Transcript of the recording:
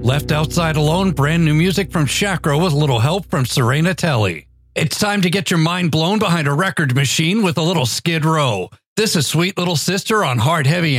Left Outside Alone, brand new music from Chakra with a little help from Serena Telly. It's time to get your mind blown behind a record machine with a little Skid Row. This is Sweet Little Sister on Hard Heavy